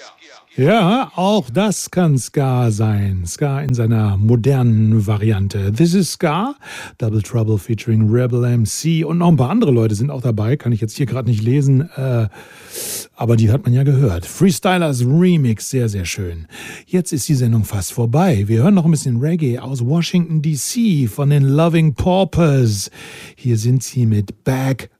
Ja, auch das kann Ska sein. Ska in seiner modernen Variante. This is Ska, Double Trouble featuring Rebel MC und noch ein paar andere Leute sind auch dabei. Kann ich jetzt hier gerade nicht lesen, aber die hat man ja gehört. Freestylers Remix, sehr, sehr schön. Jetzt ist die Sendung fast vorbei. Wir hören noch ein bisschen Reggae aus Washington D.C. von den Loving Paupers. Hier sind sie mit Back